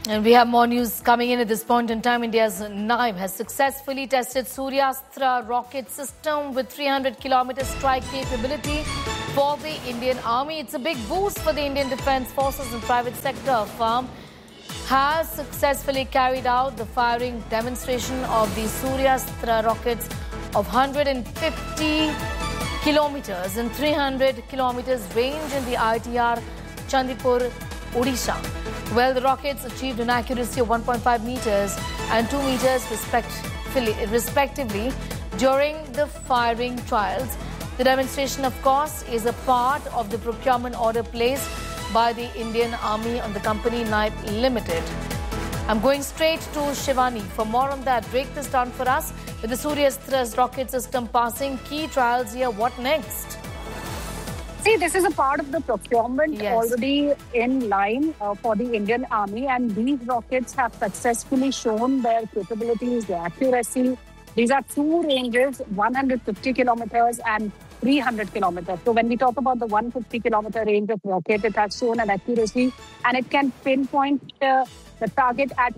And we have more news coming in at this point in time. India's Naib has successfully tested Suryastra rocket system with 300-kilometer strike capability for the Indian Army. It's a big boost for the Indian Defence Forces and private sector firm. Has successfully carried out the firing demonstration of the Suryastra rockets of 150 kilometers and 300 kilometers range in the ITR Chandipur, Odisha. Well, the rockets achieved an accuracy of 1.5 meters and 2 meters respectively during the firing trials. The demonstration, of course, is a part of the procurement order placed by the Indian Army on the company Naib Limited. I'm going straight to Shivani for more on that. Break this down for us. With the Suryastra rocket system passing key trials here, what next? See, this is a part of the procurement already in line for the Indian Army, and these rockets have successfully shown their capabilities, their accuracy. These are two ranges, 150 kilometers and 300 kilometers. So when we talk about the 150 kilometer range of rocket, it has shown an accuracy and it can pinpoint the target at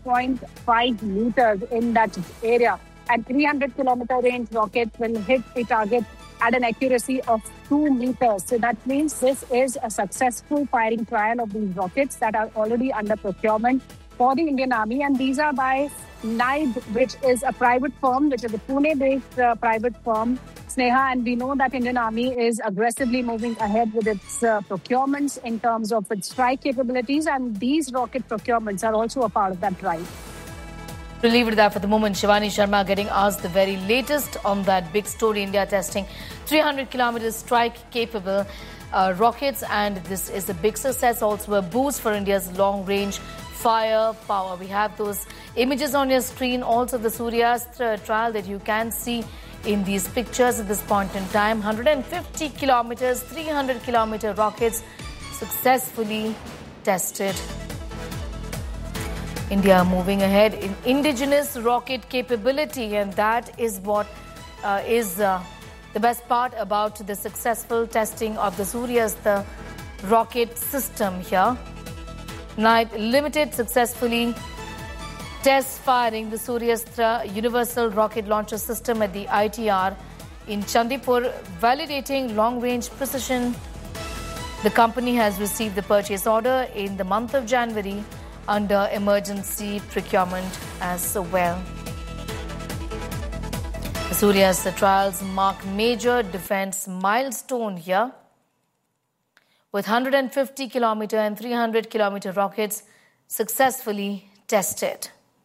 1.5 meters in that area. And 300 kilometer range rocket will hit the target at an accuracy of 2 meters. So that means this is a successful firing trial of these rockets that are already under procurement for the Indian Army. And these are by Naib, which is a private firm, which is a Pune-based private firm, Sneha. And we know that Indian Army is aggressively moving ahead with its procurements in terms of its strike capabilities. And these rocket procurements are also a part of that drive. We'll leave it there for the moment. Shivani Sharma getting asked the very latest on that big story. India testing 300 kilometers strike capable rockets, and this is a big success, also a boost for India's long range firepower. We have those images on your screen, also the Suryastra trial that you can see in these pictures at this point in time. 150 kilometers, 300 kilometer rockets successfully tested. India moving ahead in indigenous rocket capability, and that is what is the best part about the successful testing of the Suryastra rocket system here. Naib Limited successfully test firing the Suryastra Universal Rocket Launcher System at the ITR in Chandipur, validating long-range precision. The company has received the purchase order in the month of January under emergency procurement as well. The Suryastra trials mark major defense milestone here, with 150 kilometer and 300 kilometer rockets successfully tested.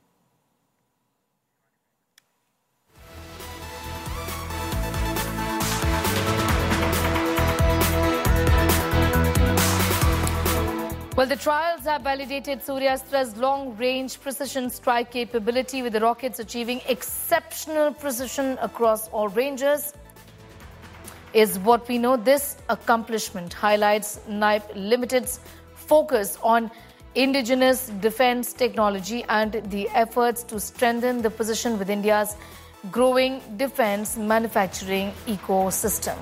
Well, the trials have validated Suryastra's long-range precision strike capability, with the rockets achieving exceptional precision across all ranges. Is what we know. This accomplishment highlights Naib Limited's focus on indigenous defense technology and the efforts to strengthen the position with India's growing defense manufacturing ecosystem.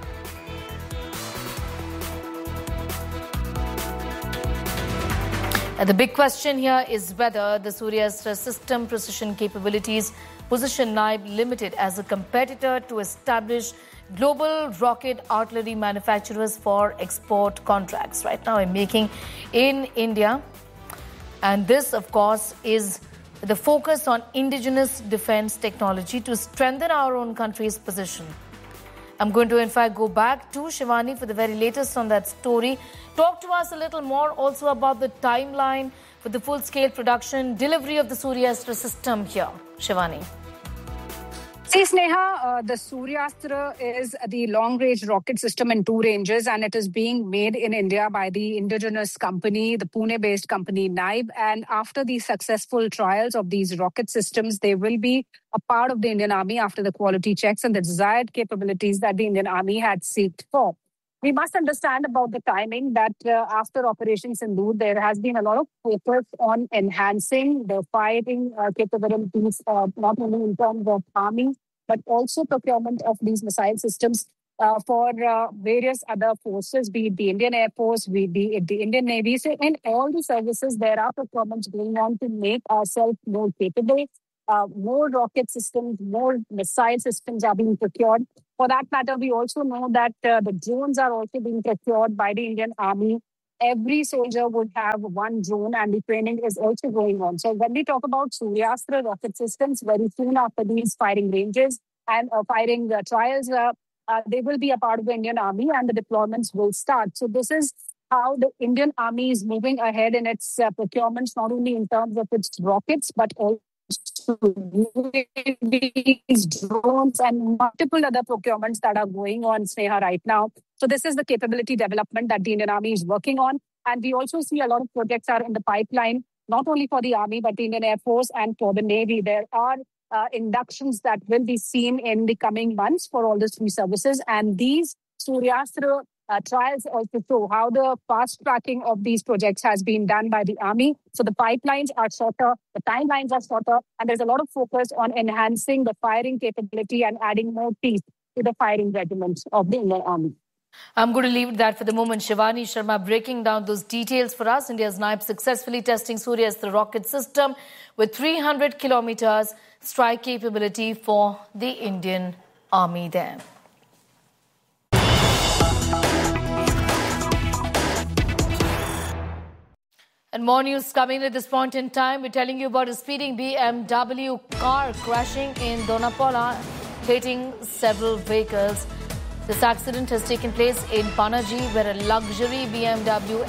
The big question here is whether the Suryastra system precision capabilities position Naib Limited as a competitor to establish global rocket artillery manufacturers for export contracts. Right now, I'm making in India. And this, of course, is the focus on indigenous defense technology to strengthen our own country's position. I'm going to, in fact, go back to Shivani for the very latest on that story. Talk to us a little more also about the timeline for the full-scale production delivery of the Suryastra system here. Shivani. See, Sneha, the Suryastra is the long-range rocket system in two ranges, and it is being made in India by the indigenous company, the Pune-based company Naib. And after the successful trials of these rocket systems, they will be a part of the Indian Army after the quality checks and the desired capabilities that the Indian Army had sought for. We must understand about the timing that after Operation Sindoor, there has been a lot of focus on enhancing the fighting capabilities, not only in terms of army, but also procurement of these missile systems for various other forces, be it the Indian Air Force, be it the Indian Navy. So in all the services, there are procurements going on to make ourselves more capable. More rocket systems, more missile systems are being procured. For that matter, we also know that the drones are also being procured by the Indian Army. Every soldier would have one drone, and the training is also going on. So when we talk about Suryastra rocket systems, very soon after these firing ranges and firing trials, they will be a part of the Indian Army and the deployments will start. So this is how the Indian Army is moving ahead in its procurements, not only in terms of its rockets, but also these drones and multiple other procurements that are going on, Sneha, right now. So this is the capability development that the Indian Army is working on. And we also see a lot of projects are in the pipeline, not only for the Army, but the Indian Air Force and for the Navy. There are inductions that will be seen in the coming months for all the three services. And these Suryastra trials also show how the fast tracking of these projects has been done by the Army. So the pipelines are shorter, the timelines are shorter, and there's a lot of focus on enhancing the firing capability and adding more teeth to the firing regiments of the Indian Army. I'm going to leave that for the moment. Shivani Sharma breaking down those details for us. India's Naib successfully testing Suryastra rocket system with 300 kilometers strike capability for the Indian Army there. And more news coming at this point in time. We're telling you about a speeding BMW car crashing in Donapola, hitting several vehicles. This accident has taken place in Panaji, where a luxury BMW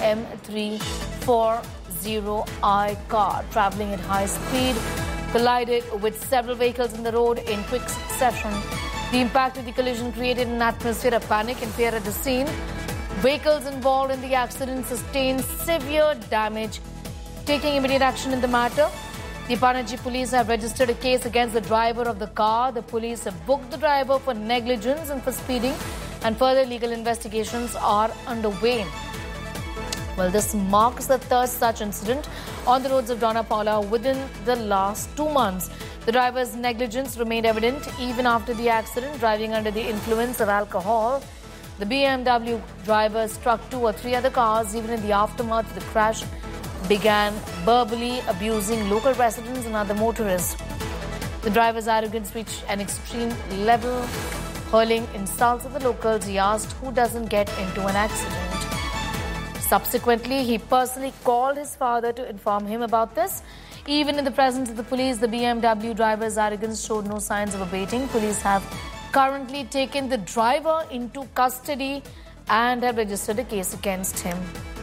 M340i car traveling at high speed collided with several vehicles in the road in quick succession. The impact of the collision created an atmosphere of panic and fear at the scene. Vehicles involved in the accident sustained severe damage. Taking immediate action in the matter, the Panaji police have registered a case against the driver of the car. The police have booked the driver for negligence and for speeding, and further legal investigations are underway. Well, this marks the third such incident on the roads of Donapola within the last 2 months. The driver's negligence remained evident even after the accident, driving under the influence of alcohol. The BMW driver struck 2 or 3 other cars. Even in the aftermath of the crash, began verbally abusing local residents and other motorists. The driver's arrogance reached an extreme level, hurling insults at the locals. He asked who doesn't get into an accident. Subsequently, he personally called his father to inform him about this. Even in the presence of the police, the BMW driver's arrogance showed no signs of abating. Police have currently taken the driver into custody and have registered a case against him.